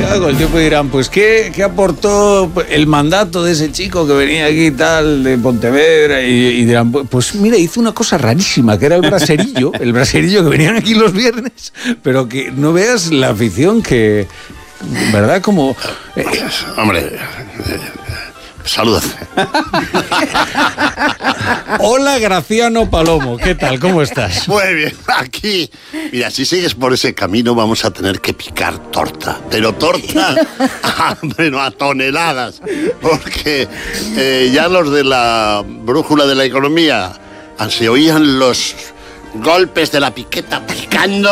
Claro, con el tiempo dirán, pues, ¿qué aportó el mandato de ese chico que venía aquí tal, de Pontevedra? Y dirán, pues mira, hizo una cosa rarísima, que era el braserillo que venían aquí los viernes, pero que no veas la afición que, ¿verdad? Como... Hombre... Salud. Hola, Graciano Palomo, ¿qué tal? ¿Cómo estás? Muy bien, aquí. Mira, si sigues por ese camino vamos a tener que picar torta. Pero torta, bueno, a toneladas. Porque ya los de la brújula de la economía se oían los golpes de la piqueta picando.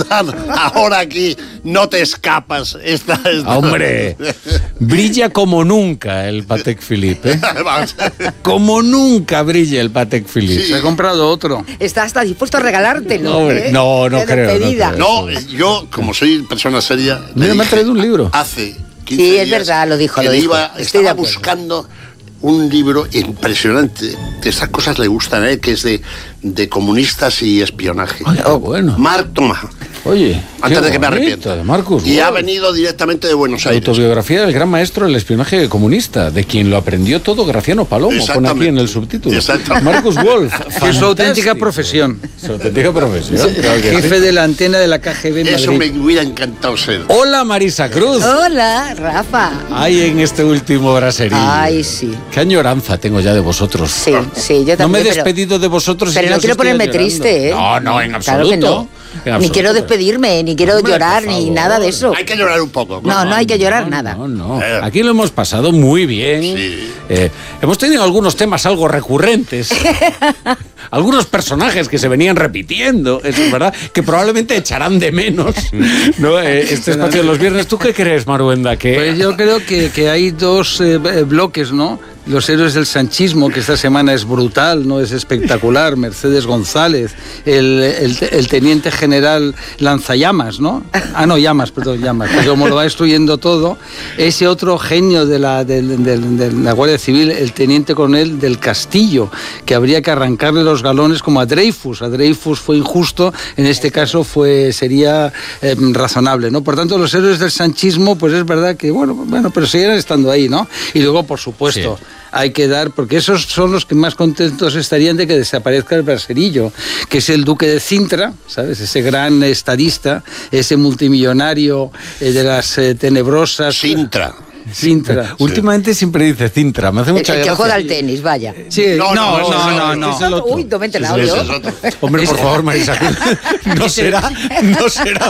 Ahora aquí no te escapas. Hombre, brilla como nunca el Patek Philippe, ¿eh? Como nunca brilla el Patek Philippe. Sí. Se ha comprado otro. Está hasta dispuesto a regalártelo. Hombre, no creo. No, yo, como soy persona seria... Mira, me ha traído un libro. Hace 15 Sí, días es verdad, lo dijo. que Estoy de estaba acuerdo. buscando un libro impresionante. Estas cosas le gustan, que es de comunistas y espionaje. Ay, qué bueno. Marc Thomas. Oye, Antes de que me bonito, arrepienta. de Marcus Y ha Wolf. venido directamente de Buenos La Aires. autobiografía del gran maestro del espionaje comunista, de quien lo aprendió todo Graciano Palomo, pone aquí Exactamente. en el subtítulo. Exactamente. Marcus Wolf. Que es su auténtica fantástico. profesión. Su auténtica profesión. Claro que sí. Jefe de la antena de la KGB en Eso Madrid. me hubiera encantado ser. Hola, Marisa Cruz. Hola, Rafa. Ay, en este último braserillo. Ay, sí. Qué añoranza tengo ya de vosotros. Sí, sí, yo también. No me he pero- despedido de vosotros. Pero y ya no os quiero estoy ponerme añorando. triste, ¿eh? No, en Claro absoluto. que no. En Ni absoluto. quiero despedirme, ni quiero Hombre, llorar, por ni favor. nada de eso. Hay que llorar un poco. No hay que llorar nada. No. Aquí lo hemos pasado muy bien. Sí. Hemos tenido algunos temas algo recurrentes. Algunos personajes que se venían repitiendo, eso es verdad, que probablemente echarán de menos, ¿no? Este espacio de los viernes. ¿Tú qué crees, Maruenda? Pues yo creo que hay dos bloques, ¿no? Los héroes del sanchismo, que esta semana es brutal, no es espectacular. Mercedes González, el teniente general Lanzallamas, ¿no? Llamas, que como lo va destruyendo todo. Ese otro genio de la Guardia Civil, el teniente coronel del Castillo, que habría que arrancarle los galones como a Dreyfus. A Dreyfus fue injusto, en este caso sería razonable, ¿no? Por tanto, los héroes del sanchismo, pues es verdad que, bueno, pero seguirán estando ahí, ¿no? Y luego, por supuesto... Sí. Hay que dar, porque esos son los que más contentos estarían de que desaparezca el braserillo, que es el duque de Cintra, ¿sabes? Ese gran estadista, ese multimillonario de las tenebrosas... Sintra. Cintra. Últimamente siempre dice Cintra, me hace El mucha que gracia. juega al tenis, vaya. Sí, no. Es el otro. Uy, no me he enterado Ese yo. es otro. Hombre, por favor, Marisa Cruz, no será